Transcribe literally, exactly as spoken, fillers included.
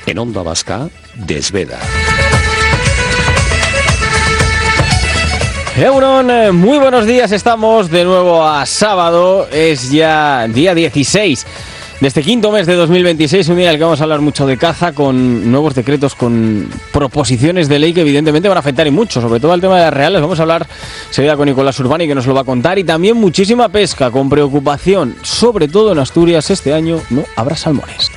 En Onda Vasca, Desveda. Euron, muy buenos días, estamos de nuevo a sábado, es ya día dieciséis de este quinto mes de dos mil veintiséis, un día en el que vamos a hablar mucho de caza, con nuevos decretos, con proposiciones de ley que evidentemente van a afectar y mucho, sobre todo al tema de las reales. Vamos a hablar seguida con Nicolás Urbani, que nos lo va a contar, y también muchísima pesca, con preocupación, sobre todo en Asturias, este año no habrá salmones.